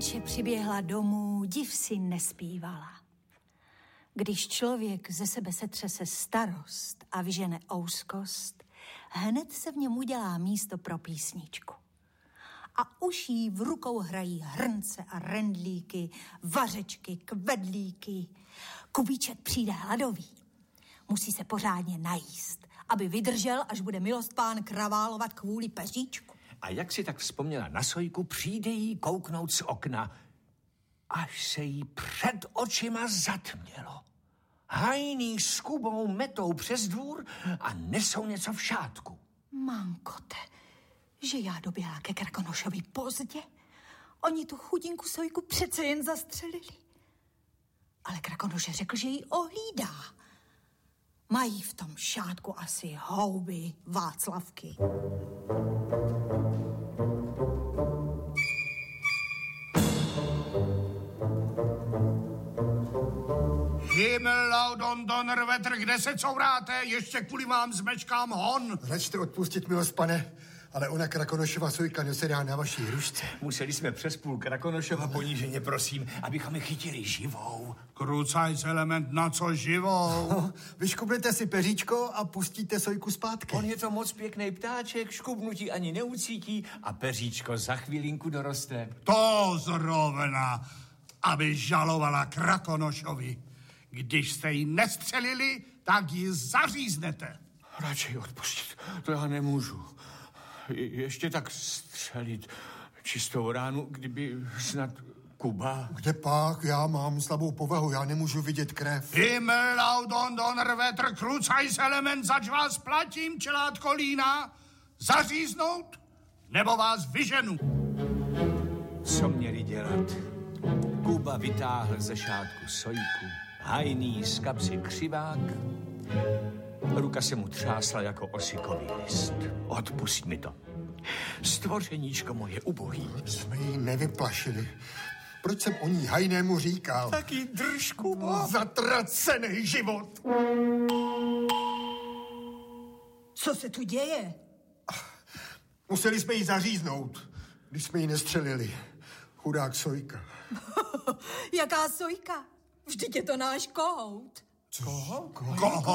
Janče přiběhla domů, div si nespívala. Když člověk ze sebe setřese starost a vyžene ouskost, hned se v něm udělá místo pro písničku. A už jí v rukou hrají hrnce a rendlíky, vařečky, kvedlíky. Kubíček přijde hladový. Musí se pořádně najíst, aby vydržel, až bude milostpán kraválovat kvůli peříčku. A jak si tak vzpomněla na Sojku, přijde jí kouknout z okna, až se jí před očima zatmělo. Hajný s Kubou metou přes dvůr a nesou něco v šátku. Mankote, že já doběhla ke Krakonošovi pozdě. Oni tu chudinku Sojku přece jen zastřelili. Ale Krakonoš řekl, že ji ohlídá. Mají v tom šátku asi houby Václavky. Himmellau Donnerwetter, kde se couráte? Ještě kvůli vám zmečkám hon. Račte odpustit, milost pane, ale ona Krakonošova Sojka nesedá na vaší hrušce. Museli jsme přes půl Krakonošova poníženě, prosím, abychom ji chytili živou. Krucajc element, na co živou? Vyškubnete si peříčko a pustíte Sojku zpátky. On je to moc pěkný ptáček, škubnutí ani neucítí a peříčko za chvilinku doroste. To zrovna, aby žalovala Krakonošovi. Když jste ji nestřelili, tak ji zaříznete. Radši odpustit, to já nemůžu. Ještě tak střelit čistou ránu, kdyby snad Kuba... Kde pak? Já mám slabou povahu, já nemůžu vidět krev. Himmellau Donnerwetter, Krucajc element, zač vás platím, čelátko lína. Zaříznout, nebo vás vyženu. Co měli dělat? Kuba vytáhl ze šátku Sojku, hajný z kapsy křivák. Ruka se mu třásla jako osikový list. Odpusť mi to. Stvořeníčko moje ubohý. Jsme ji nevyplašili. Proč jsem o ní hajnému říkal? Taky drž, Kubo. Zatracený život. Co se tu děje? Museli jsme ji zaříznout, když jsme ji nestřelili. Chudák Sojka. Jaká Sojka? Vždyť je to náš kohout. Koho? Koho?